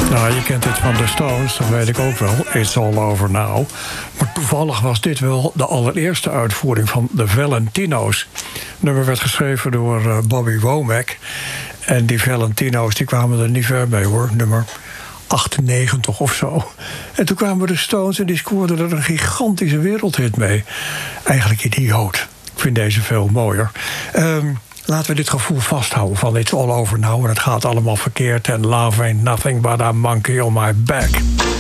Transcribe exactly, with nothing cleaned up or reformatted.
Nou, je kent dit van de Stones, dat weet ik ook wel. It's all over now. Maar toevallig was dit wel de allereerste uitvoering van de Valentino's. Het nummer werd geschreven door uh, Bobby Womack. En die Valentino's die kwamen er niet ver mee, hoor. Nummer achtennegentig of zo. En toen kwamen de Stones en die scoorden er een gigantische wereldhit mee. Eigenlijk idioot. Ik vind deze veel mooier. Um, Laten we dit gevoel vasthouden van it's all over now. En het gaat allemaal verkeerd. En love ain't nothing but a monkey on my back.